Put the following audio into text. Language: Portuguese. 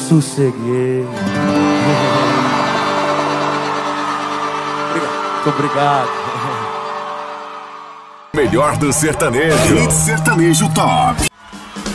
sosseguei. Muito obrigado. Melhor do sertanejo. Hit Sertanejo Top.